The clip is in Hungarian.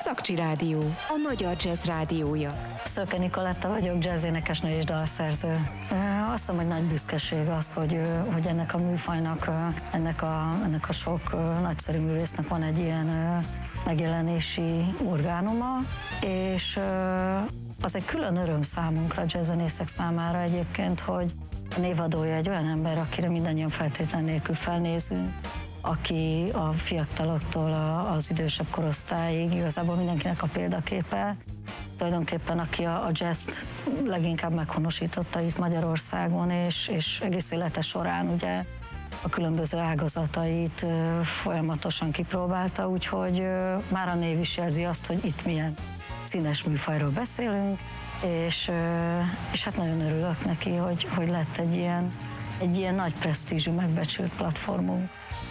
Szakcsi Rádió, a magyar jazz rádiója. Szőke Nikoletta vagyok, jazzénekesnő és dalszerző. Azt hiszem, hogy nagy büszkeség az, hogy ennek a műfajnak, ennek a sok nagyszerű művésznek van egy ilyen megjelenési orgánuma, és az egy külön öröm számunkra, jazzzenészek számára egyébként, hogy a névadója egy olyan ember, akire mindannyian feltétlen nélkül felnézünk, aki a fiataloktól az idősebb korosztályig igazából mindenkinek a példaképe, tulajdonképpen aki a jazzt leginkább meghonosította itt Magyarországon, és egész élete során ugye a különböző ágazatait folyamatosan kipróbálta, úgyhogy már a név is jelzi azt, hogy itt milyen színes műfajról beszélünk, és hát nagyon örülök neki, hogy lett egy ilyen nagy presztízsű, megbecsült platformunk.